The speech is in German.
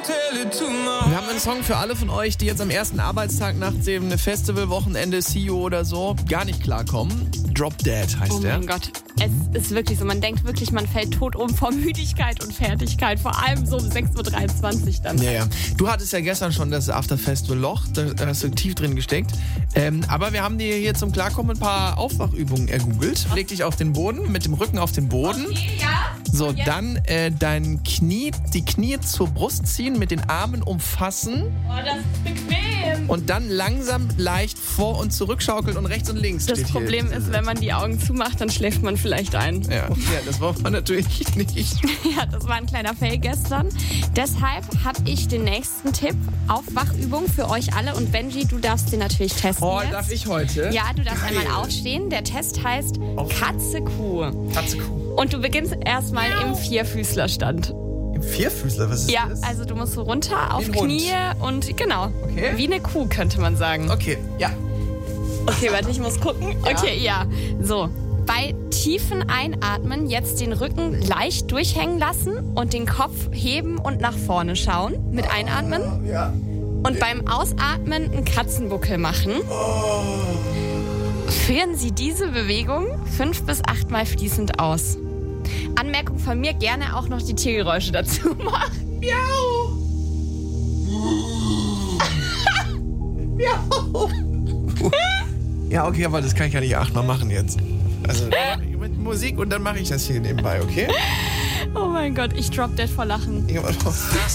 Wir haben einen Song für alle von euch, die jetzt am ersten Arbeitstag nach dem Festivalwochenende, CEO oder so, gar nicht klarkommen. Drop Dead heißt der. Oh mein Gott, es ist wirklich so. Man denkt wirklich, man fällt tot um vor Müdigkeit und Fertigkeit. Vor allem so um 6.23 Uhr dann. Ja. Du hattest ja gestern schon das After-Festival-Loch, da hast du tief drin gesteckt. Aber wir haben dir hier zum Klarkommen ein paar Aufwachübungen ergoogelt. Leg dich auf den Boden, mit dem Rücken auf den Boden. Okay, ja. So, Jetzt. dann die Knie zur Brust ziehen, mit den Armen umfassen. Oh, das ist bequem. Und dann langsam leicht vor- und zurückschaukeln und rechts und links. Das steht hier. Problem ist, wenn man die Augen zumacht, dann schläft man vielleicht ein. Ja, das war man natürlich nicht. Ja, das war ein kleiner Fail gestern. Deshalb habe ich den nächsten Tipp, Aufwachübung für euch alle. Und Benji, du darfst den natürlich testen Oh, jetzt. darf ich heute? Ja, du darfst Geil. einmal aufstehen. Der Test heißt Katze-Kuh. Katze-Kuh. Und du beginnst erstmal im Vierfüßlerstand. Im Vierfüßler, was ist Ja, das? also du musst so runter auf Wie ein Hund. Knie und genau, Okay. wie eine Kuh könnte man sagen. Okay, ja. Okay, warte, ich muss gucken. Okay, ja. So, bei tiefen Einatmen jetzt den Rücken leicht durchhängen lassen und den Kopf heben und nach vorne schauen mit Einatmen. Ja. Und beim Ausatmen einen Katzenbuckel machen. Führen Sie diese Bewegung 5 bis 8 Mal fließend aus. Anmerkung von mir, gerne auch noch die Tiergeräusche dazu machen. Miau. Miau. Ja, okay, aber das kann ich ja nicht 8-mal machen jetzt. Also mit Musik und dann mache ich das hier nebenbei, okay? Oh mein Gott, ich drop dead vor Lachen. Ich hab auch